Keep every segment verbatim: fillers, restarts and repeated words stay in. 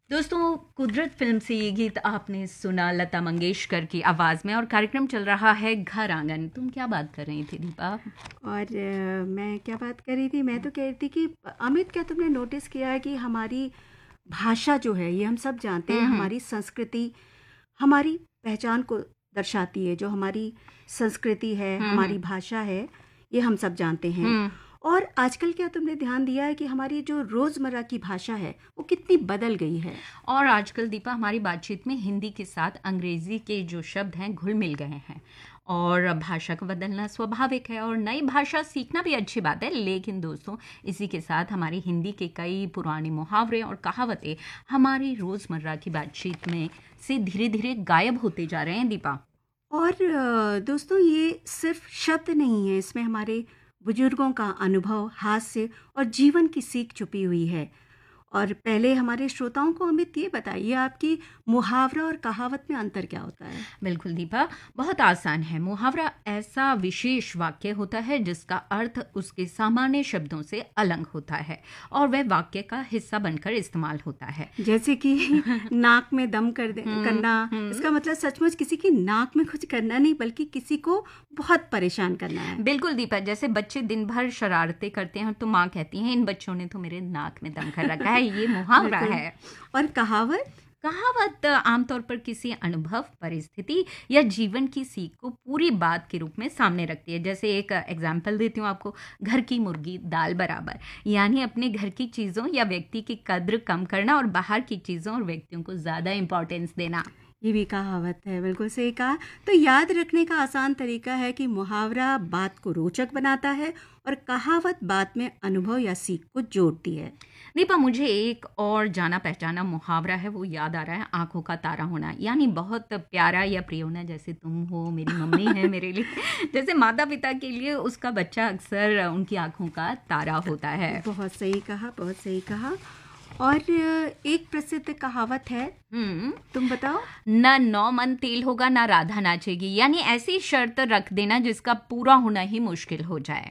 दोस्तों, कुदरत फिल्म से ये गीत आपने सुना लता मंगेशकर की आवाज़ में और कार्यक्रम चल रहा है घर आंगन। तुम क्या बात कर रही थी दीपा? और अ, मैं क्या बात कर रही थी, मैं तो कह रही थी कि अमित, क्या तुमने नोटिस किया है कि हमारी भाषा जो है, ये हम सब जानते हैं, हम्म हम्म हमारी संस्कृति हमारी पहचान को दर्शाती है। जो हमारी संस्कृति है, हम्म हमारी भाषा है, ये हम सब जानते हैं। हम्म और आजकल क्या तुमने ध्यान दिया है कि हमारी जो रोज़मर्रा की भाषा है वो कितनी बदल गई है। और आजकल दीपा हमारी बातचीत में हिंदी के साथ अंग्रेजी के जो शब्द हैं घुल मिल गए हैं। और भाषा का बदलना स्वाभाविक है और नई भाषा सीखना भी अच्छी बात है, लेकिन दोस्तों इसी के साथ हमारी हिंदी के कई पुराने मुहावरे और कहावतें हमारी रोज़मर्रा की बातचीत में से धीरे धीरे गायब होते जा रहे हैं दीपा। और अ, दोस्तों, ये सिर्फ शब्द नहीं है, इसमें हमारे बुजुर्गों का अनुभव, हास्य और जीवन की सीख छुपी हुई है। और पहले हमारे श्रोताओं को अमित ये बताइए, आपकी मुहावरा और कहावत में अंतर क्या होता है? बिल्कुल दीपा, बहुत आसान है। मुहावरा ऐसा विशेष वाक्य होता है जिसका अर्थ उसके सामान्य शब्दों से अलग होता है और वह वाक्य का हिस्सा बनकर इस्तेमाल होता है। जैसे कि नाक में दम कर दे, हम्म करना, हम्म इसका मतलब सचमुच किसी की नाक में कुछ करना नहीं, बल्कि किसी को बहुत परेशान करना है। बिल्कुल दीपा, जैसे बच्चे दिन भर शरारतें करते हैं तो माँ कहती हैं इन बच्चों ने तो मेरे नाक में दम कर रखा है, ये मुहावरा बिल्कुल। है। और कहावत? कहावत आमतौर पर किसी अनुभव, परिस्थिति या जीवन की सीख को पूरी बात के रूप में सामने रखती है। जैसे एक एग्जाम्पल देती हूँ आपको, घर की मुर्गी दाल बराबर, यानी अपने घर की चीज़ों या व्यक्ति की कद्र कम करना और बाहर की चीज़ों और व्यक्तियों को ज़्यादा इंपॉर्टेंस देना। ये भी कहावत है, बिल्कुल सही कहा। तो याद रखने का आसान तरीका है कि मुहावरा बात को रोचक बनाता है और कहावत बात में अनुभव या सीख को जोड़ती है। दीपा, मुझे एक और जाना पहचाना मुहावरा है, वो याद आ रहा है, आंखों का तारा होना, यानी बहुत प्यारा या प्रिय होना। जैसे तुम हो, मेरी मम्मी है मेरे लिए। जैसे माता पिता के लिए उसका बच्चा अक्सर उनकी आंखों का तारा होता है। बहुत सही कहा, बहुत सही कहा। और एक प्रसिद्ध कहावत है, हम्म तुम बताओ। न नौ मन तेल होगा ना राधा नाचेगी, यानी ऐसी शर्त रख देना जिसका पूरा होना ही मुश्किल हो जाए।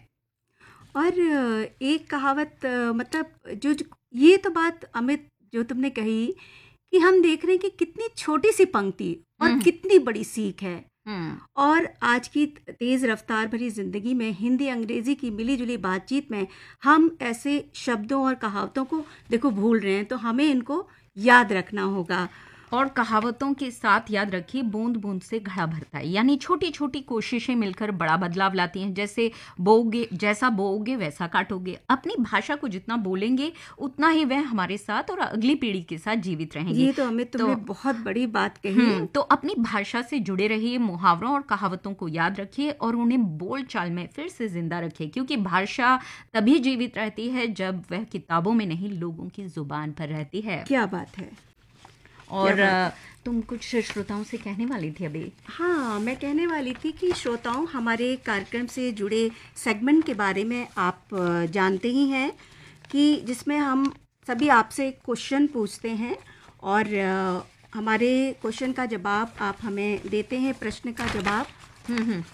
और एक कहावत, मतलब जो जो- ये तो बात अमित जो तुमने कही कि हम देख रहे हैं कि कितनी छोटी सी पंक्ति और हम्म कितनी बड़ी सीख है। हम्म और आज की तेज़ रफ्तार भरी ज़िंदगी में हिंदी अंग्रेज़ी की मिली जुली बातचीत में हम ऐसे शब्दों और कहावतों को देखो भूल रहे हैं, तो हमें इनको याद रखना होगा। और कहावतों के साथ याद रखिए, बूंद बूंद से घड़ा भरता है, यानी छोटी छोटी कोशिशें मिलकर बड़ा बदलाव लाती हैं। जैसे बोओगे, जैसा बोओगे वैसा काटोगे। अपनी भाषा को जितना बोलेंगे उतना ही वह हमारे साथ और अगली पीढ़ी के साथ जीवित रहेंगी। ये तो अमित, तुमने तो बहुत बड़ी बात कही है। हम्म तो अपनी भाषा से जुड़े रहिए, मुहावरों और कहावतों को याद रखिए और उन्हें बोल चाल में फिर से जिंदा रखिए, क्योंकि भाषा तभी जीवित रहती है जब वह किताबों में नहीं, लोगों की जुबान पर रहती है। क्या बात है, क्या और बात अ, है। तुम कुछ श्रोताओं से कहने वाली थी अभी। हाँ, मैं कहने वाली थी कि श्रोताओं, हमारे कार्यक्रम से जुड़े सेगमेंट के बारे में आप अ, जानते ही हैं कि जिसमें हम सभी आपसे क्वेश्चन पूछते हैं और अ, हमारे क्वेश्चन का जवाब आप हमें देते हैं, प्रश्न का जवाब। हम्म हम्म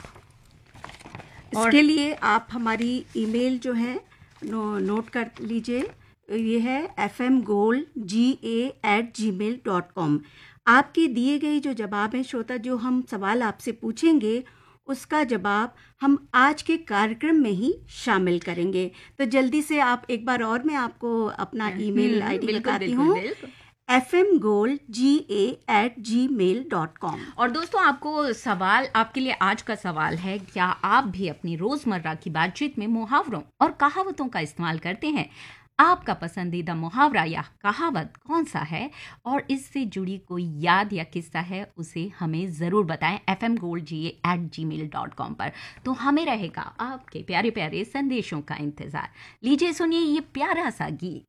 और इसके लिए आप हमारी ईमेल जो है नो, नोट कर लीजिए। ये है एफ एम गोल्ड जी ए एट जी मेल डॉट कॉम। आपके दिए गए जो जवाब हैं श्रोता, जो हम सवाल आपसे पूछेंगे उसका जवाब हम आज के कार्यक्रम में ही शामिल करेंगे। तो जल्दी से आप एक बार और मैं आपको अपना ईमेल हम्म आईडी बिल्कुल बताती बिल्कुल हूँ, बिल्कुल। एफ एम गोल्ड जी ए एट जी मेल डॉट कॉम। और दोस्तों, आपको सवाल, आपके लिए आज का सवाल है, क्या आप भी अपनी रोजमर्रा की बातचीत में मुहावरों और कहावतों का इस्तेमाल करते हैं? आपका पसंदीदा मुहावरा या कहावत कौन सा है और इससे जुड़ी कोई याद या किस्सा है, उसे हमें ज़रूर बताएं एफ एम गोल्ड जी एट जी मेल डॉट कॉम पर। तो हमें रहेगा आपके प्यारे प्यारे संदेशों का इंतज़ार। लीजिए सुनिए ये प्यारा सा गीत।